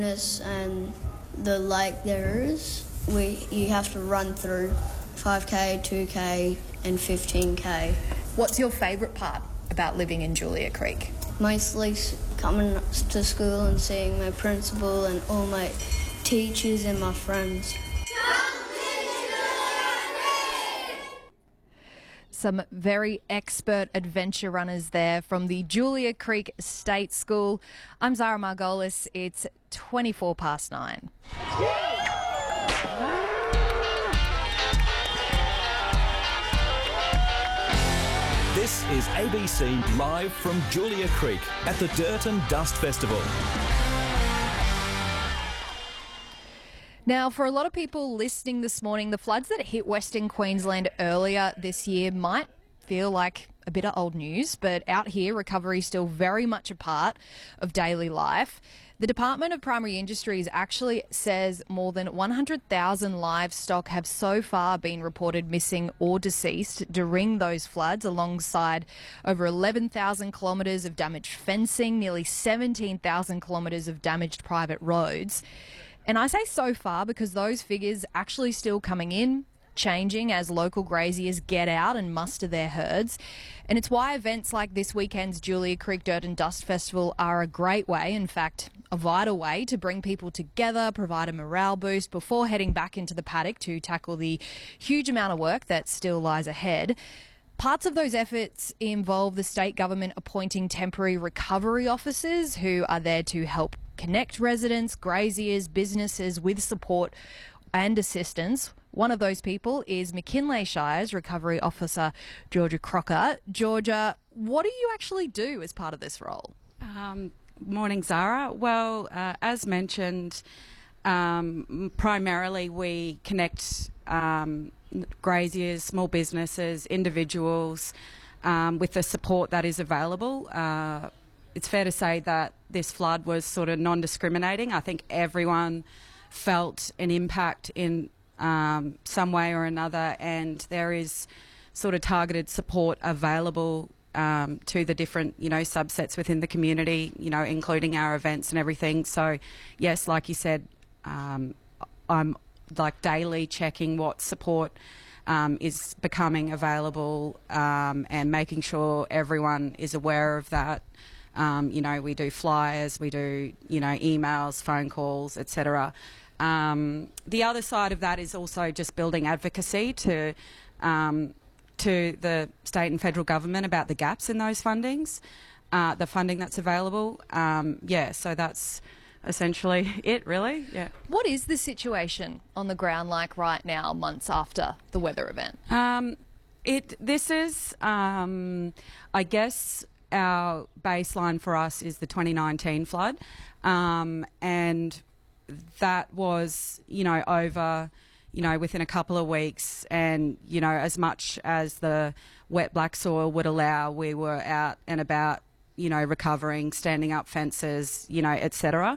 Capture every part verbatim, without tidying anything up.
And the lake there is, we you have to run through five K, two K and fifteen K. What's your favourite part about living in Julia Creek? Mostly coming to school and seeing my principal and all my teachers and my friends. Some very expert adventure runners there from the Julia Creek State School. I'm Zara Margolis. It's twenty-four past nine. This is A B C live from Julia Creek at the Dirt and Dust Festival. Now, for a lot of people listening this morning, the floods that hit Western Queensland earlier this year might feel like a bit of old news, but out here, recovery is still very much a part of daily life. The Department of Primary Industries actually says more than one hundred thousand livestock have so far been reported missing or deceased during those floods, alongside over eleven thousand kilometres of damaged fencing, nearly seventeen thousand kilometres of damaged private roads. And I say so far because those figures actually still coming in, changing as local graziers get out and muster their herds. And it's why events like this weekend's Julia Creek Dirt and Dust Festival are a great way, in fact, a vital way to bring people together, provide a morale boost before heading back into the paddock to tackle the huge amount of work that still lies ahead. Parts of those efforts involve the state government appointing temporary recovery officers who are there to help connect residents, graziers, businesses with support and assistance. One of those people is McKinlay Shire's Recovery Officer, Georgia Crocker. Georgia, what do you actually do as part of this role? Um, morning, Zara. Well, uh, as mentioned, um, primarily we connect um, graziers, small businesses, individuals um, with the support that is available. Uh, it's fair to say that this flood was sort of non-discriminating. I think everyone felt an impact in um, some way or another, and there is sort of targeted support available um, to the different, you know, subsets within the community, you know, including our events and everything. So, yes, like you said, um, I'm like daily checking what support um, is becoming available um, and making sure everyone is aware of that. Um, you know, we do flyers, we do, you know, emails, phone calls, et cetera. Um, the other side of that is also just building advocacy to um, to the state and federal government about the gaps in those fundings, uh, the funding that's available. Um, yeah, so that's essentially it, really. Yeah. What is the situation on the ground like right now, months after the weather event? Um, it. This is, um, I guess, our baseline for us is the twenty nineteen flood, um, and that was, you know, over, you know, within a couple of weeks, and, you know, as much as the wet black soil would allow, we were out and about, you know, recovering, standing up fences, you know, et cetera.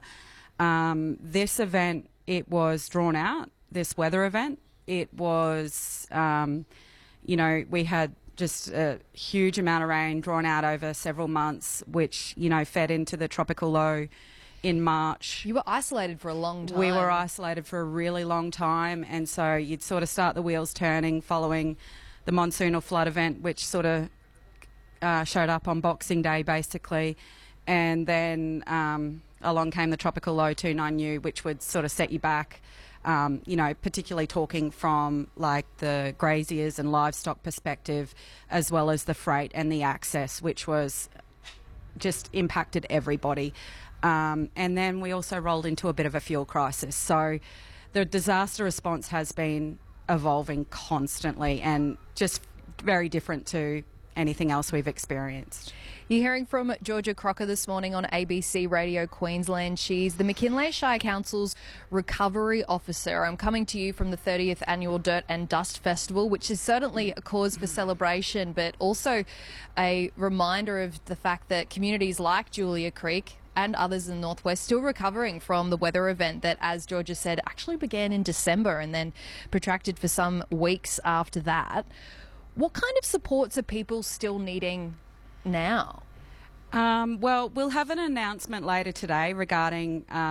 Um, this event, it was drawn out, this weather event. It was, um, you know, we had just a huge amount of rain drawn out over several months, which, you know, fed into the tropical low in March. You were isolated for a long time. We were isolated for a really long time, and so you'd sort of start the wheels turning following the monsoonal flood event, which sort of uh, showed up on Boxing Day, basically, and then um, along came the tropical low two nine U, which would sort of set you back. Um, you know, particularly talking from like the graziers and livestock perspective, as well as the freight and the access, which was just impacted everybody. Um, and then we also rolled into a bit of a fuel crisis. So the disaster response has been evolving constantly and just very different to anything else we've experienced. You're hearing from Georgia Crocker this morning on A B C Radio Queensland. She's the McKinlay Shire Council's Recovery Officer. I'm coming to you from the thirtieth Annual Dirt and Dust Festival, which is certainly a cause for celebration, but also a reminder of the fact that communities like Julia Creek and others in the northwest still recovering from the weather event that, as Georgia said, actually began in December and then protracted for some weeks after that. What kind of supports are people still needing now? Um, well, we'll have an announcement later today regarding... Um